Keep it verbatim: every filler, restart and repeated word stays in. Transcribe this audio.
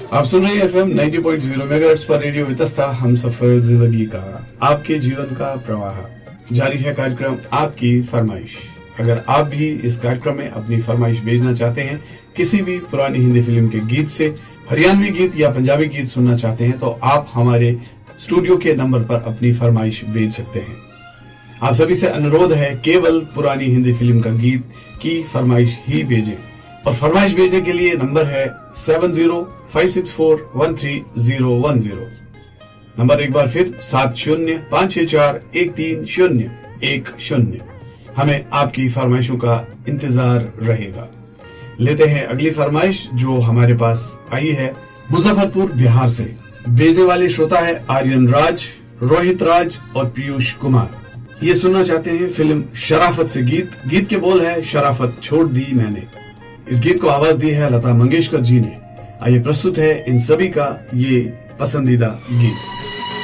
आप सुन रहे हैं F M ninety point zero megahertz पर रेडियो वितस्ता हम सफर जिंदगी का आपके जीवन का प्रवाह। जारी है कार्यक्रम आपकी फरमाइश। अगर आप भी इस कार्यक्रम में अपनी फरमाइश भेजना चाहते हैं, किसी भी पुरानी हिंदी फिल्म के गीत से हरियाणवी गीत या पंजाबी गीत सुनना चाहते हैं, तो आप हमारे स्टूडियो के नंबर पर अपनी फरमाइश भेज सकते हैं। आप सभी से अनुरोध है, केवल पुरानी हिंदी फिल्म का गीत की फरमाइश ही भेजें। और फरमाइश भेजने के लिए नंबर है seven zero five six four one three zero one zero. Number एक बार फिर सात शून्य पाँच छह चार एक तीन शून्य एक शून्य। हमें आपकी फरमाइशों का इंतजार रहेगा। लेते हैं अगली फरमाइश जो हमारे पास आई है मुजफ्फरपुर बिहार से। भेजने वाले श्रोता है आर्यन राज, रोहित राज और पीयूष कुमार। ये सुनना चाहते हैं फिल्म शराफत से गीत। गीत के बोल है शराफत छोड़ दी मैंने। इस गीत को आवाज दी है लता मंगेशकर जी ने। आइए प्रस्तुत है इन सभी का ये पसंदीदा गीत।